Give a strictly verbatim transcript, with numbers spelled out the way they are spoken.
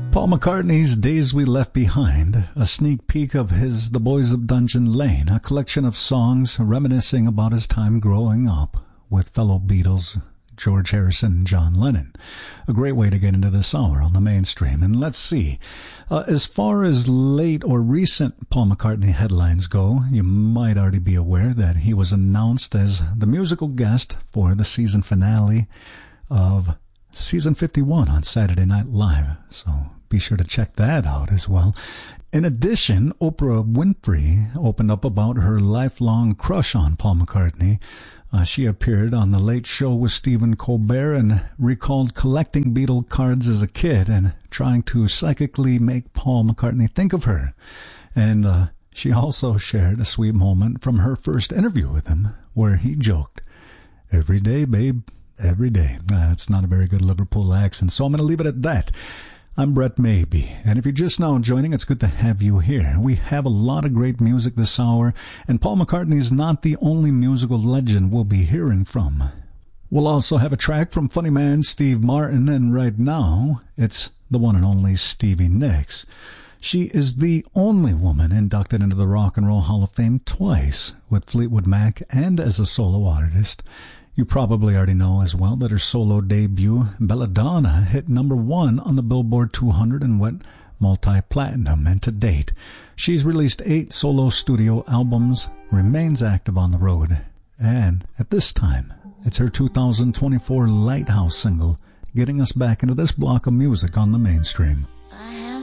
Paul McCartney's Days We Left Behind, a sneak peek of his The Boys of Dungeon Lane, a collection of songs reminiscing about his time growing up with fellow Beatles George Harrison and John Lennon. A great way to get into this hour on the mainstream. And let's see, uh, as far as late or recent Paul McCartney headlines go, you might already be aware that he was announced as the musical guest for the season finale of Season fifty-one on Saturday Night Live, so be sure to check that out as well. In addition, Oprah Winfrey opened up about her lifelong crush on Paul McCartney. Uh, she appeared on The Late Show with Stephen Colbert and recalled collecting Beatle cards as a kid and trying to psychically make Paul McCartney think of her. And uh, she also shared a sweet moment from her first interview with him where he joked, "Every day, babe. Every day." That's not a very good Liverpool accent, so I'm going to leave it at that. I'm Brett Maybe, and if you're just now joining, it's good to have you here. We have a lot of great music this hour, and Paul McCartney is not the only musical legend we'll be hearing from. We'll also have a track from funny man Steve Martin, and right now, it's the one and only Stevie Nicks. She is the only woman inducted into the Rock and Roll Hall of Fame twice, with Fleetwood Mac and as a solo artist. You probably already know as well that her solo debut, Belladonna, hit number one on the Billboard two hundred and went multi-platinum. And to date, she's released eight solo studio albums, remains active on the road, and at this time, it's her two thousand twenty-four Lighthouse single, getting us back into this block of music on the mainstream.